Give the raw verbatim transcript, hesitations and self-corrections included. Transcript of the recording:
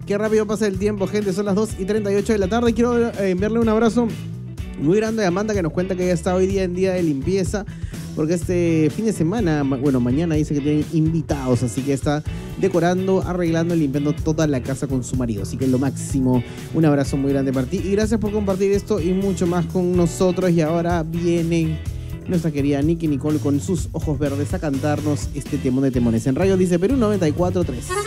Qué rápido pasa el tiempo, gente. Son las dos y treinta y ocho de la tarde. Quiero eh, enviarle un abrazo muy grande a Amanda, que nos cuenta que ya está hoy día en día de limpieza, porque este fin de semana, bueno, mañana dice que tienen invitados, así que está decorando, arreglando y limpiando toda la casa con su marido. Así que es lo máximo. Un abrazo muy grande para ti y gracias por compartir esto y mucho más con nosotros. Y ahora viene nuestra querida Nicky Nicole con sus ojos verdes a cantarnos este temón de temones en Radio Dice Perú noventa y cuatro punto tres.